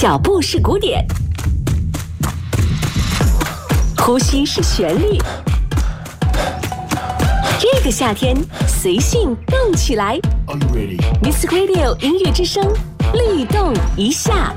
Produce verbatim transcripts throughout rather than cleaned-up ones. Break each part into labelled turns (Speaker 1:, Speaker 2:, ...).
Speaker 1: 脚步是鼓点，呼吸是旋律。这个夏天，随性动起来 ！Music Radio 音乐之声，律动一下。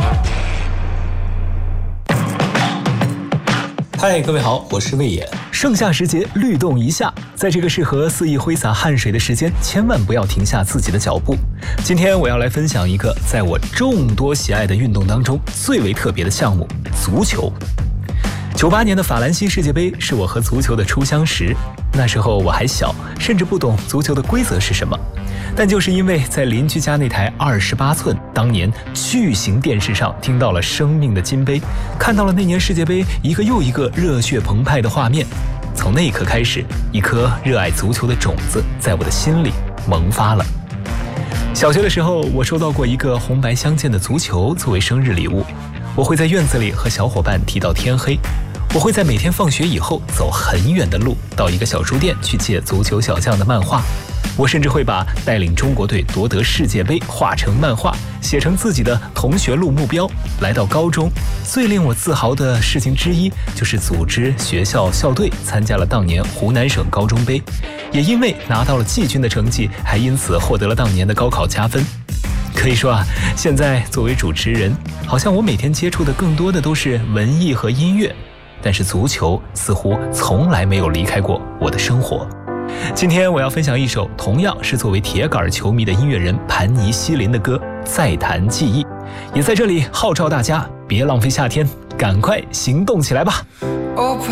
Speaker 2: 嗨，各位好，我是魏野。
Speaker 3: 盛夏时节，律动一下，在这个适合肆意挥洒汗水的时间，千万不要停下自己的脚步。今天我要来分享一个在我众多喜爱的运动当中最为特别的项目——足球。九八年的法兰西世界杯是我和足球的初相识，那时候我还小，甚至不懂足球的规则是什么。但就是因为在邻居家那台二十八寸当年巨型电视上听到了生命的金杯，看到了那年世界杯一个又一个热血澎湃的画面，从那一刻开始，一颗热爱足球的种子在我的心里萌发了。小学的时候，我收到过一个红白相间的足球作为生日礼物，我会在院子里和小伙伴踢到天黑，我会在每天放学以后走很远的路到一个小书店去借足球小将的漫画，我甚至会把带领中国队夺得世界杯画成漫画，写成自己的同学录目标。来到高中，最令我自豪的事情之一就是组织学校校队参加了当年湖南省高中杯，也因为拿到了季军的成绩，还因此获得了当年的高考加分。可以说啊，现在作为主持人，好像我每天接触的更多的都是文艺和音乐，但是足球似乎从来没有离开过我的生活。今天我要分享一首同样是作为铁杆球迷的音乐人盘尼西林的歌《再谈记忆》，也在这里号召大家别浪费夏天，赶快行动起来吧。